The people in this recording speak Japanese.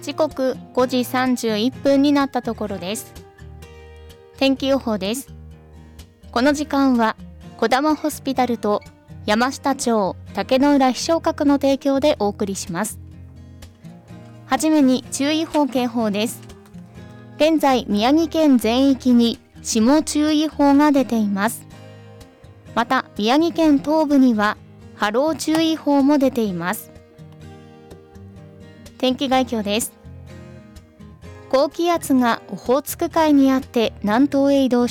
時刻5時31分になったところです。天気予報です。この時間はこだまホスピタルと山下町竹の浦飛翔閣の提供でお送りします。はじめに注意報警報です。現在宮城県全域に霜注意報が出ています。また宮城県東部には波浪注意報も出ています。天気概況です。高気圧がオホーツク海にあって南東へ移動し